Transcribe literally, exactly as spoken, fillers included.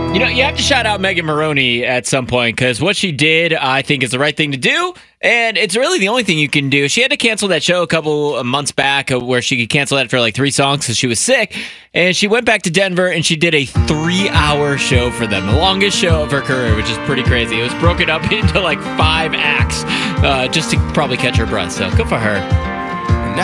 You know, you have to shout out Megan Maroney at some point because what she did, I think, is the right thing to do. And it's really the only thing you can do. She had to cancel that show a couple of months back uh, where she could cancel that for like three songs because she was sick. And she went back to Denver and she did a three-hour show for them, the longest show of her career, which is pretty crazy. It was broken up into like five acts uh, just to probably catch her breath. So good for her.